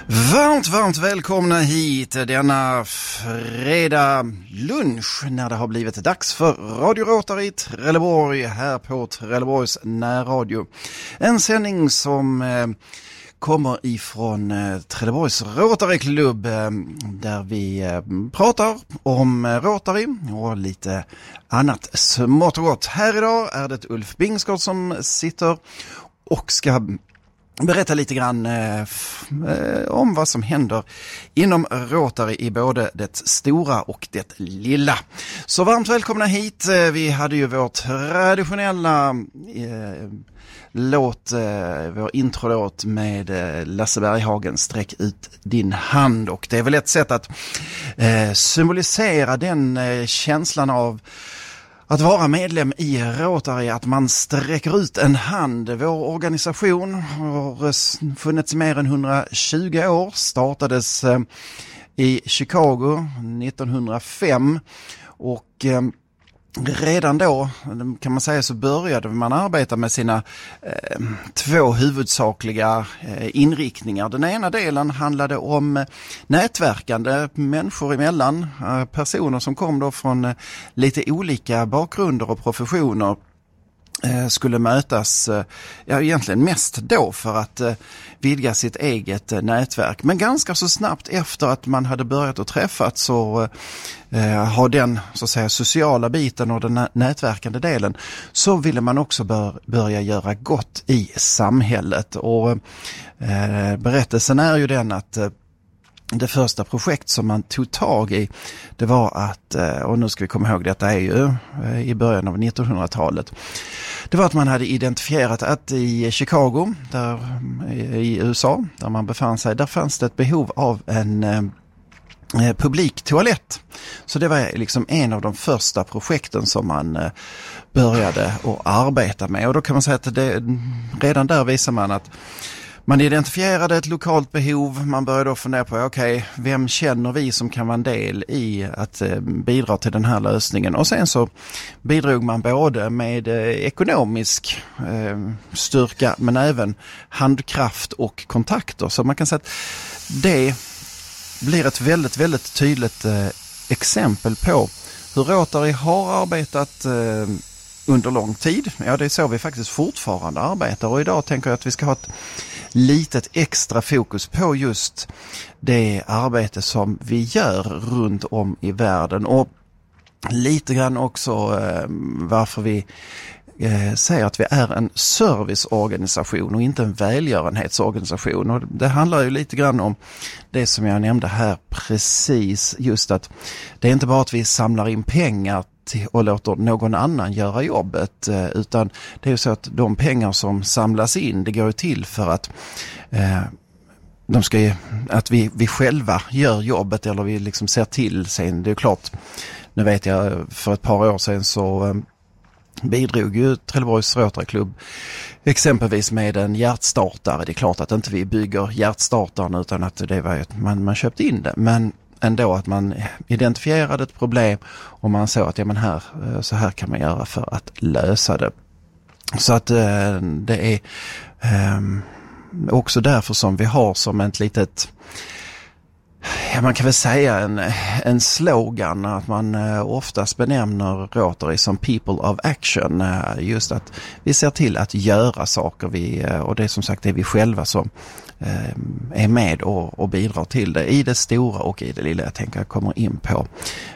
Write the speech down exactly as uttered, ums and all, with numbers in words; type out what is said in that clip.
Varmt, varmt välkomna hit denna fredag lunch när det har blivit dags för Radio Rotary Trelleborg här på Trelleborgs närradio. En sändning som eh, kommer ifrån eh, Trelleborgs Rotary Club eh, där vi eh, pratar om eh, Rotary och lite annat smått och gott. Här idag är det Ulf Bingsgård som sitter och ska berätta lite grann eh, f- eh, om vad som händer inom Rotary i både det stora och det lilla. Så varmt välkomna hit. Eh, vi hade ju vår traditionella eh, låt, eh, vår introlåt med eh, Lasse Berghagen, Sträck ut din hand. Och det är väl ett sätt att eh, symbolisera den eh, känslan av att vara medlem i Rotary, att man sträcker ut en hand. Vår organisation har funnits i mer än hundratjugo år, startades eh, i Chicago nittonhundrafem och eh, redan då kan man säga så började man arbeta med sina eh, två huvudsakliga eh, inriktningar. Den ena delen handlade om eh, nätverkande människor emellan, eh, personer som kom då från eh, lite olika bakgrunder och professioner eh, skulle mötas, eh, ja egentligen mest då för att eh, vidga sitt eget eh, nätverk. Men ganska så snabbt efter att man hade börjat att träffas så eh, har den så att säga sociala biten och den nätverkande delen, så ville man också bör, börja göra gott i samhället. Och eh, berättelsen är ju den att eh, det första projekt som man tog tag i, det var att, och nu ska vi komma ihåg, detta är ju i början av nittonhundratalet, det var att man hade identifierat att i Chicago, där, i U S A, där man befann sig, där fanns det ett behov av en eh, publik toalett. Så det var liksom en av de första projekten som man eh, började att arbeta med. Och då kan man säga att det, redan där visar man att man identifierade ett lokalt behov, man började då fundera på, okej, okay, vem känner vi som kan vara en del i att eh, bidra till den här lösningen? Och sen så bidrog man både med eh, ekonomisk eh, styrka men även handkraft och kontakter. Så man kan säga att det blir ett väldigt, väldigt tydligt eh, exempel på hur Rotary har arbetat eh, under lång tid. Ja, det är så vi faktiskt fortfarande arbetar, och idag tänker jag att vi ska ha ett litet extra fokus på just det arbete som vi gör runt om i världen, och lite grann också eh, varför vi eh, säger att vi är en serviceorganisation och inte en välgörenhetsorganisation. Och det handlar ju lite grann om det som jag nämnde här precis, just att det är inte bara att vi samlar in pengar och låter någon annan göra jobbet, utan det är ju så att de pengar som samlas in, det går ju till för att eh, de ska ju, att vi, vi själva gör jobbet, eller vi liksom ser till sen. Det är klart, nu vet jag, för ett par år sedan så eh, bidrog ju Trelleborgs Rotary Club exempelvis med en hjärtstartare. Det är klart att inte vi bygger hjärtstartaren, utan att det var att man, man köpte in det, men ändå att man identifierade ett problem och man såg att ja, men här, så här kan man göra för att lösa det. Så att eh, det är eh, också därför som vi har som ett litet, ja, man kan väl säga en, en slogan, att man eh, oftast benämner Rotary som People of Action. Eh, just att vi ser till att göra saker, vi, eh, och det är som sagt det är vi själva som är med och, och bidrar till det i det stora och i det lilla. Jag tänker jag kommer in på